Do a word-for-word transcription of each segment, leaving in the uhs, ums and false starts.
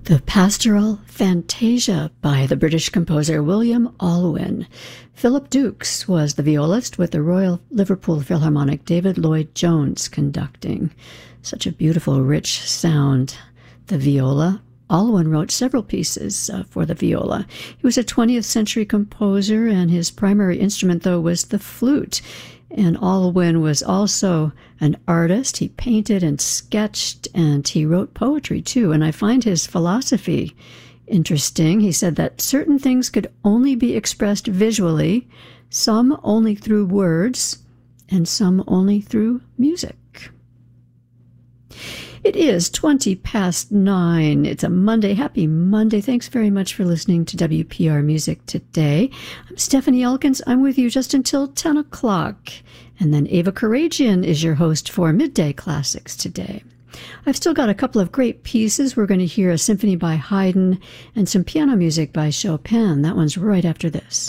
The Pastoral Fantasia by the British composer William Alwyn. Philip Dukes was the violist with the Royal Liverpool Philharmonic, David Lloyd-Jones conducting. Such a beautiful, rich sound. The viola. Alwyn wrote several pieces uh, for the viola. He was a twentieth century composer, and his primary instrument, though, was the flute. And Alwyn was also an artist. He painted and sketched, and he wrote poetry, too. And I find his philosophy interesting. He said that certain things could only be expressed visually, some only through words, and some only through music. It is twenty past nine. It's a Monday. Happy Monday. Thanks very much for listening to W P R Music today. I'm Stephanie Elkins. I'm with you just until ten o'clock. And then Ava Karagian is your host for Midday Classics today. I've still got a couple of great pieces. We're going to hear a symphony by Haydn and some piano music by Chopin. That one's right after this.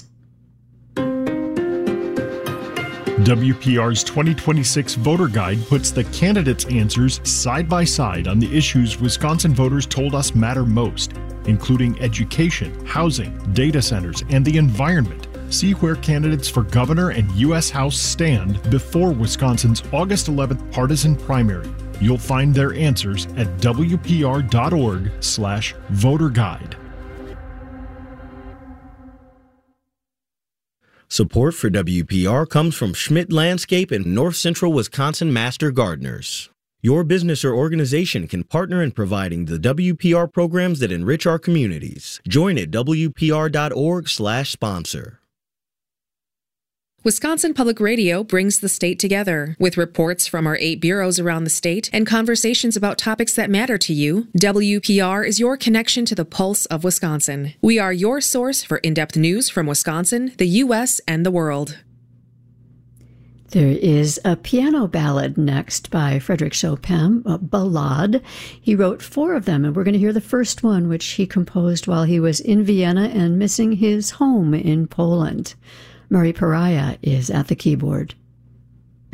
W P R's twenty twenty-six Voter Guide puts the candidates' answers side by side on the issues Wisconsin voters told us matter most, including education, housing, data centers, and the environment. See where candidates for governor and U S House stand before Wisconsin's August eleventh partisan primary. You'll find their answers at W P R dot org slash voter guide. Support for W P R comes from Schmidt Landscape and North Central Wisconsin Master Gardeners. Your business or organization can partner in providing the W P R programs that enrich our communities. Join at W P R dot org slash sponsor. Wisconsin Public Radio brings the state together. With reports from our eight bureaus around the state and conversations about topics that matter to you, W P R is your connection to the pulse of Wisconsin. We are your source for in-depth news from Wisconsin, the U S, and the world. There is a piano ballad next by Frédéric Chopin, a ballade. He wrote four of them, and we're going to hear the first one, which he composed while he was in Vienna and missing his home in Poland. Murray Pariah is at the keyboard.